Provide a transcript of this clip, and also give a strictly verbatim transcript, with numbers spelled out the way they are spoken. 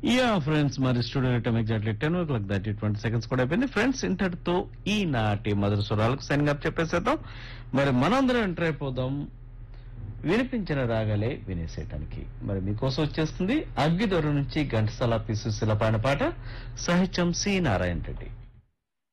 Yeah friends, మరి studio time exactly ten ఓ clock thirty twenty seconds కూడా అయిపోయింది. Friends, ఇంతటితో ఈనాటి మధుర స్వరాలకు సైన్ అప్ చెప్పేసేద్దాం. మరి మనందరం ఎంటర్ అయిపోదాం వినిపించిన రాగాలే వినేసేయటానికి. మరి మీకోసం వచ్చేస్తుంది అగ్గిదొర నుంచి ఘంటసాల పి సుశీల పాడిన పాట, సాహిత్యం సి నారాయణ రెడ్డి.